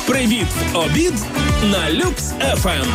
Привіт в обід на Люкс ФМ.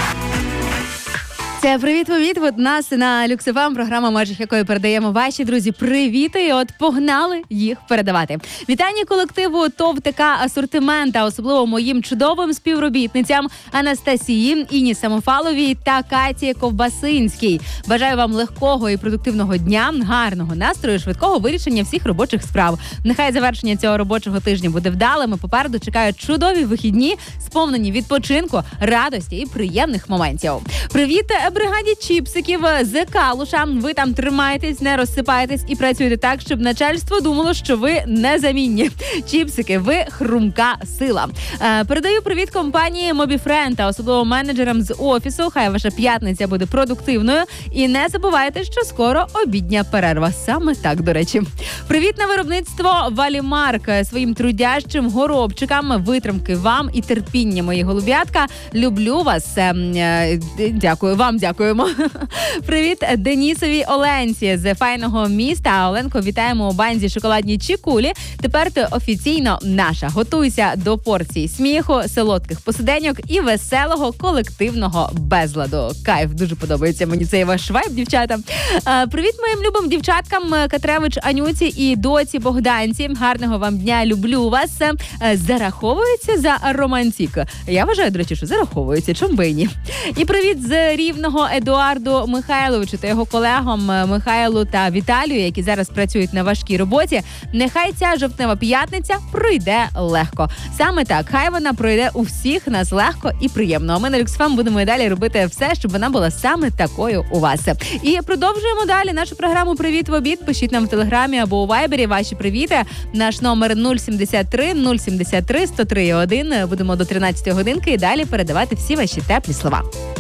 Це «Привіт, від нас на Люкс ФМ, програма, межах якої передаємо ваші, друзі, привіти. І от погнали їх передавати. Вітання колективу ТОВ ТК «Асортимент», особливо моїм чудовим співробітницям Анастасії, Інні Самофаловій та Каті Ковбасинській. Бажаю вам легкого і продуктивного дня, гарного настрою, швидкого вирішення всіх робочих справ. Нехай завершення цього робочого тижня буде вдалим. Попереду чекають чудові вихідні, сповнені відпочинку, радості і приємних моментів. Привіт бригаді чіпсиків з Калуша. Ви там тримаєтесь, не розсипаєтесь і працюєте так, щоб начальство думало, що ви незамінні. Чіпсики, ви хрумка сила. Передаю привіт компанії Мобіфренд та особливо менеджерам з офісу. Хай ваша п'ятниця буде продуктивною. І не забувайте, що скоро обідня перерва. Саме так, до речі. Привіт на виробництво Валімарк. Своїм трудящим горобчикам витримки вам і терпіння, мої голуб'ятка. Люблю вас. Дякую вам. Дякуємо. Привіт Денісовій Оленці з файного міста. Оленко, вітаємо у банзі шоколадні чікулі. Тепер ти офіційно наша. Готуйся до порції сміху, солодких посиденьок і веселого колективного безладу. Кайф, дуже подобається мені цей ваш вайб, дівчата. Привіт моїм любим дівчаткам Катревич Анюці і доці Богданці. Гарного вам дня, люблю вас. Зараховується за романтик. Я вважаю, до речі, що зараховується. Чому би і ні? І привіт з Рівного Едуарду Михайловичу та його колегам Михайлу та Віталію, які зараз працюють на важкій роботі. Нехай ця жовтнева п'ятниця пройде легко. Саме так, хай вона пройде у всіх нас легко і приємно. А ми на Люксфем будемо і далі робити все, щоб вона була саме такою у вас. І продовжуємо далі нашу програму «Привіт в обід». Пишіть нам в Телеграмі або у Вайбері ваші привіти. Наш номер 073 073 103 1. Будемо до 13 годинки і далі передавати всі ваші теплі слова.